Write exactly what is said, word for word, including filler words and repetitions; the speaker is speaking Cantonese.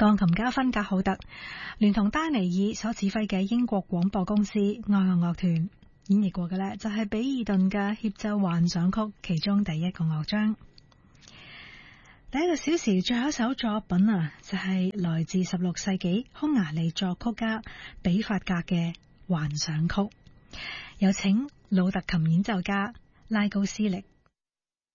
鋼琴家芬格浩特聯同丹尼爾所指揮嘅英國廣播公司愛樂樂團演繹過嘅呢，就係比爾頓嘅協奏幻想曲其中第一個樂章。第一個小時最後一首作品啊，就係來自十六世紀匈牙利作曲家比法格嘅幻想曲。有請魯特琴演奏家拉高斯力